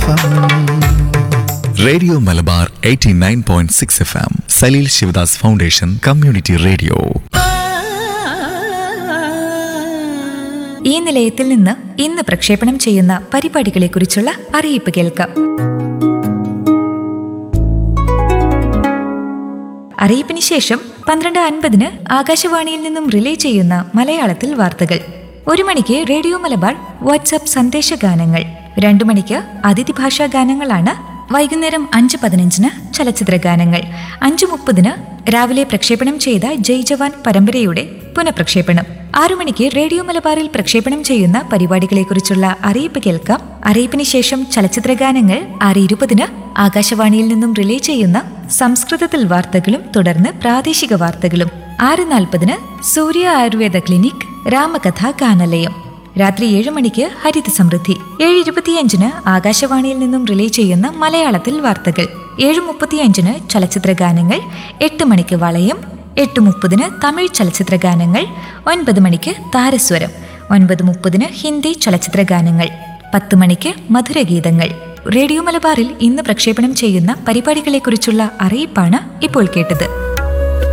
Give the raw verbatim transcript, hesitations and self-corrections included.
M. Radio Malabar eighty nine point six F M Saleel Sivadas foundation community radio. ഈ നിലയത്തിൽ നിന്ന് ഇന്ന് പ്രക്ഷേപണം ചെയ്യുന്ന പരിപാടികളെക്കുറിച്ചുള്ള അറിയിപ്പ് കേൾക്കാം. അറിയിപ്പിന് ശേഷം പന്ത്രണ്ട് അൻപതിന് ആകാശവാണിയിൽ നിന്നും റിലേ ചെയ്യുന്ന മലയാളത്തിൽ വാർത്തകൾ. ഒരു മണിക്ക് റേഡിയോ മലബാർ വാട്സ്ആപ്പ് സന്ദേശഗാനങ്ങൾ. രണ്ടു മണിക്ക് അതിഥി ഭാഷാ ഗാനങ്ങളാണ്. വൈകുന്നേരം അഞ്ച് പതിനഞ്ചിന് ചലച്ചിത്ര ഗാനങ്ങൾ. അഞ്ചു മുപ്പതിന് രാവിലെ പ്രക്ഷേപണം ചെയ്ത ജയ് ജവാൻ പരമ്പരയുടെ പുനഃപ്രക്ഷേപണം. ആറു മണിക്ക് റേഡിയോ മലബാറിൽ പ്രക്ഷേപണം ചെയ്യുന്ന പരിപാടികളെക്കുറിച്ചുള്ള അറിയിപ്പ് കേൾക്കാം. അറിയിപ്പിന് ശേഷം ചലച്ചിത്ര ഗാനങ്ങൾ. ആറ് ഇരുപതിന് ആകാശവാണിയിൽ നിന്നും റിലേ ചെയ്യുന്ന സംസ്കൃതത്തിൽ വാർത്തകളും തുടർന്ന് പ്രാദേശിക വാർത്തകളും. ആറ് നാൽപ്പതിന് സൂര്യ ആയുർവേദ ക്ലിനിക് രാമകഥ ഗാനലയം. രാത്രി ഏഴ് മണിക്ക് ഹരിത സമൃദ്ധി. ഏഴ് ഇരുപത്തിയഞ്ചിന് ആകാശവാണിയിൽ നിന്നും റിലേ ചെയ്യുന്ന മലയാളത്തിൽ വാർത്തകൾ. ഏഴ് മുപ്പത്തിയഞ്ചിന് ചലച്ചിത്ര ഗാനങ്ങൾ. എട്ട് മണിക്ക് വളയം. എട്ട് മുപ്പതിന് തമിഴ് ചലച്ചിത്ര ഗാനങ്ങൾ. ഒൻപത് മണിക്ക് താരസ്വരം. ഒൻപത് മുപ്പതിന് ഹിന്ദി ചലച്ചിത്ര ഗാനങ്ങൾ. പത്ത് മണിക്ക് മധുരഗീതങ്ങൾ. റേഡിയോ മലബാറിൽ ഇന്ന് പ്രക്ഷേപണം ചെയ്യുന്ന പരിപാടികളെക്കുറിച്ചുള്ള അറിയിപ്പാണ് ഇപ്പോൾ കേട്ടത്.